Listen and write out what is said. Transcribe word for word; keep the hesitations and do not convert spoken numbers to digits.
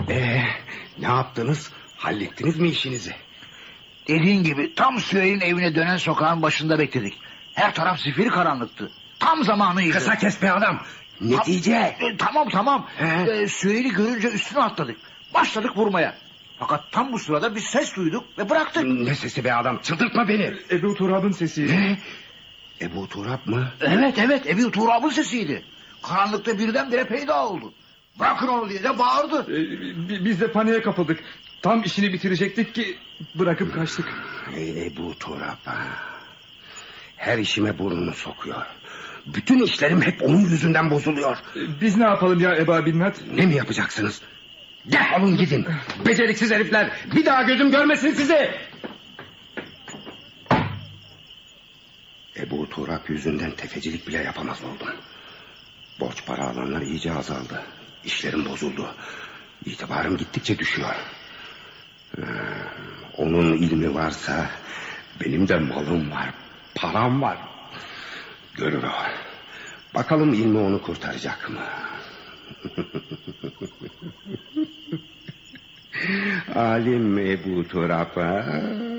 Ee, ne yaptınız? Hallettiniz mi işinizi? Dediğin gibi tam Süheyl'in evine dönen sokağın başında bekledik. Her taraf zifiri karanlıktı. Tam zamanıydı. Kısa kes be adam. Netice. E, tamam tamam. He. E, Süheyl'i görünce üstüne atladık. Başladık vurmaya. Fakat tam bu sırada bir ses duyduk ve bıraktık. Ne sesi be adam, çıldırtma beni. Ebu Turab'ın sesiydi. Ne? Ebu Turab mı? Evet evet, Ebu Turab'ın sesiydi. Karanlıkta birdenbire peyda oldu. Bırakın onu diye de bağırdı. Ee, biz de paniğe kapıldık. Tam işini bitirecektik ki bırakıp kaçtık. Ey Ebu Turab. Her işime burnunu sokuyor. Bütün işlerim hep onun yüzünden bozuluyor. Ee, biz ne yapalım ya Eba Binnat? Ne mi yapacaksınız? Defolun gidin. Beceriksiz herifler. Bir daha gözüm görmesin sizi. Ebu Turab yüzünden tefecilik bile yapamaz oldum. Borç para alanlar iyice azaldı. İşlerim bozuldu. İtibarım gittikçe düşüyor. Ee, onun ilmi varsa benim de malım var, param var. Görür o. Bakalım ilmi onu kurtaracak mı? Alim Ebu Turab.